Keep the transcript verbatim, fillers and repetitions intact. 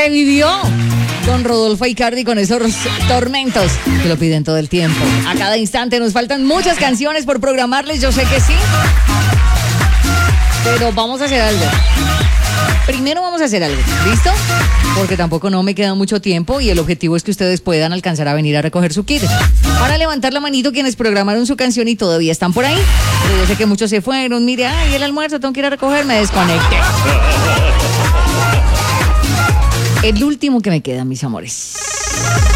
revivió con Rodolfo Icardi, con esos tormentos que lo piden todo el tiempo. A cada instante nos faltan muchas canciones por programarles, yo sé que sí. Pero vamos a hacer algo. Primero vamos a hacer algo, ¿listo? Porque tampoco no me queda mucho tiempo y el objetivo es que ustedes puedan alcanzar a venir a recoger su kit. Para levantar la manito quienes programaron su canción y todavía están por ahí. Pero yo sé que muchos se fueron. Mire, ay, el almuerzo, tengo que ir a recoger, me desconecté. El último que me queda, mis amores.